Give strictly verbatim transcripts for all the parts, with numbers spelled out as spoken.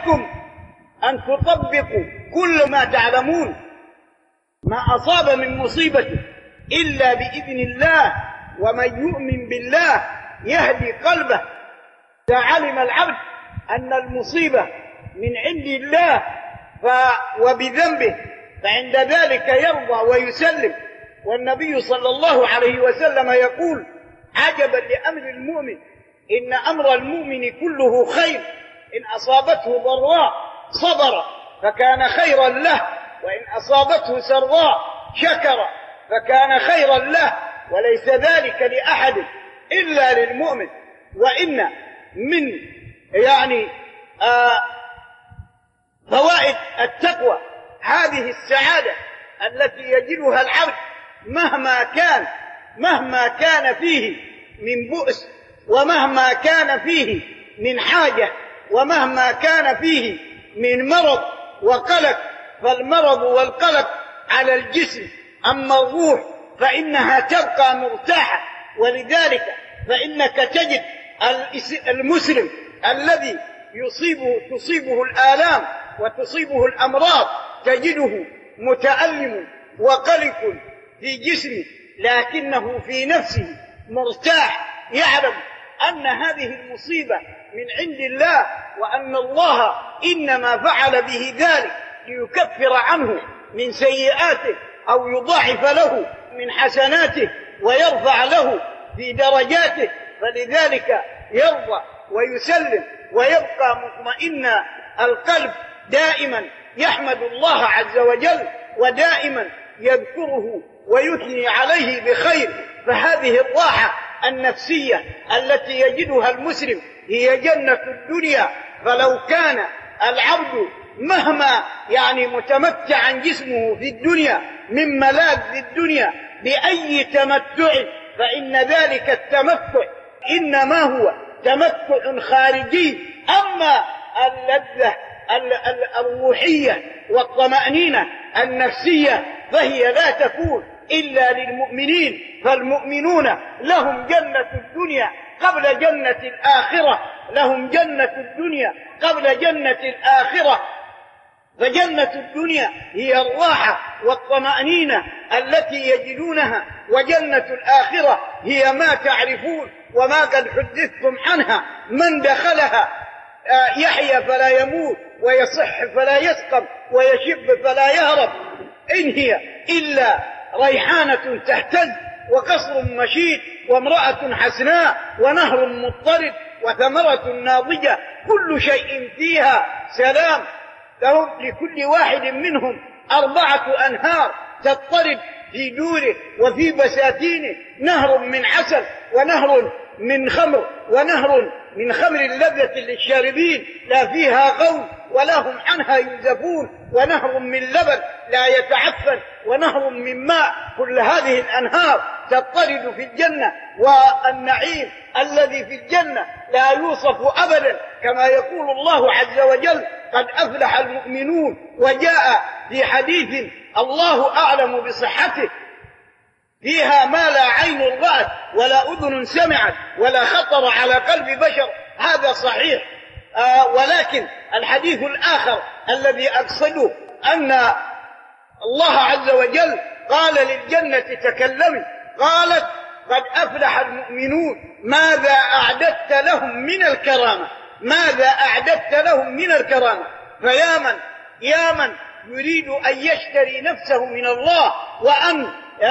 عليكم أن تطبقوا كل ما تعلمون. ما أصاب من مصيبة إلا بإذن الله، ومن يؤمن بالله يهدي قلبه. فعلم العبد أن المصيبة من عند الله ف... وبذنبه، فعند ذلك يرضى ويسلم. والنبي صلى الله عليه وسلم يقول: عجبا لأمر المؤمن، إن أمر المؤمن كله خير، إن أصابته ضراء صبر فكان خيرا له، وإن أصابته سراء شكر فكان خيرا له، وليس ذلك لأحد إلا للمؤمن. وإن من يعني آه فوائد التقوى هذه السعادة التي يجدها العبد مهما كان مهما كان فيه من بؤس، ومهما كان فيه من حاجة، ومهما كان فيه من مرض وقلق. فالمرض والقلق على الجسم، أما الروح فإنها تبقى مرتاحة. ولذلك فإنك تجد المسلم الذي يصيبه تصيبه الآلام وتصيبه الأمراض تجده متألم وقلق في جسمه، لكنه في نفسه مرتاح، يعلم أن هذه المصيبة من عند الله، وأن الله إنما فعل به ذلك ليكفر عنه من سيئاته أو يضاعف له من حسناته ويرفع له في درجاته. فلذلك يرضى ويسلم ويبقى مطمئن القلب، دائما يحمد الله عز وجل، ودائما يذكره ويثني عليه بخير. فهذه الراحة النفسية التي يجدها المسلم هي جنة الدنيا. فلو كان العبد مهما يعني متمتعا جسمه في الدنيا من ملاذ الدنيا بأي تمتع، فإن ذلك التمتع إنما هو تمتع خارجي. أما اللذة الروحية والطمأنينة النفسية فهي لا تكون إلا للمؤمنين. فالمؤمنون لهم جنة الدنيا قبل جنة الآخرة، لهم جنة الدنيا قبل جنة الآخرة. فجنة الدنيا هي الراحة والطمأنينة التي يجدونها، وجنة الآخرة هي ما تعرفون وما قد حدثتم عنها. من دخلها يحيى فلا يموت، ويصح فلا يسقم، ويشب فلا يهرب. إن هي إلا ريحانة تهتز، وقصر مشيد، وامرأة حسناء، ونهر مضطرد، وثمرة ناضجة، كل شيء فيها سلام. لهم لكل واحد منهم أربعة أنهار تضطرد في دوره وفي بساتينه، نهر من عسل، ونهر من خمر، ونهر من خمر لذة للشاربين لا فيها غول ولا هم عنها ينزفون، ونهر من لبن لا يتعفن، ونهر من ماء. كل هذه الأنهار تضطرد في الجنة. والنعيم الذي في الجنة لا يوصف أبدا، كما يقول الله عز وجل: قد أفلح المؤمنون. وجاء في حديث الله أعلم بصحته: فيها ما لا عين رأت ولا أذن سمعت ولا خطر على قلب بشر. هذا صحيح. آه ولكن الحديث الآخر الذي أقصده أن الله عز وجل قال للجنة: تكلمي. قالت: قد أفلح المؤمنون. ماذا أعددت لهم من الكرامة؟ ماذا أعددت لهم من الكرامة؟ فيا من يا من يريد أن يشتري نفسه من الله، وأن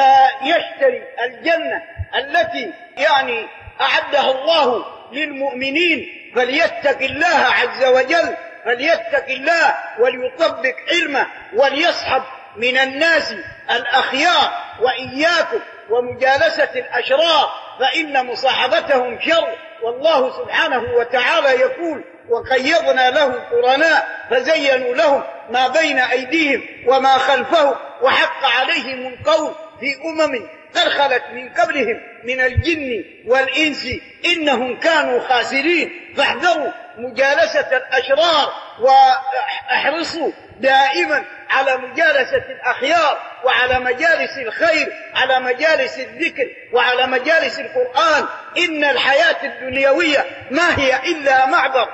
يشتري الجنة التي يعني أعدها الله للمؤمنين، فليتق الله عز وجل، فليتق الله وليطبق علمه، وليصحب من الناس الأخيار، وإياكم ومجالسة الأشرار، فإن مصاحبتهم شر. والله سبحانه وتعالى يقول: وقيضنا له قرناء فزينوا لهم ما بين أيديهم وما خلفهم، وحق عليهم القول في أمم قد خلت من قبلهم من الجن والإنس إنهم كانوا خاسرين. فاحذروا مجالسة الأشرار، واحرصوا دائما على مجالسة الأخيار، وعلى مجالس الخير، على مجالس الذكر، وعلى مجالس القرآن. إن الحياة الدنيوية ما هي إلا معبر